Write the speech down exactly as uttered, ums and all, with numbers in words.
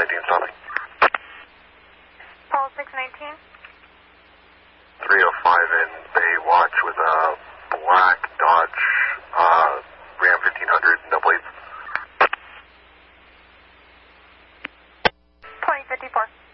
nineteen Sonic. Pulse six nineteen. three oh five in Baywatch with a black Dodge uh, Ram fifteen hundred, no plates. twenty fifty-four.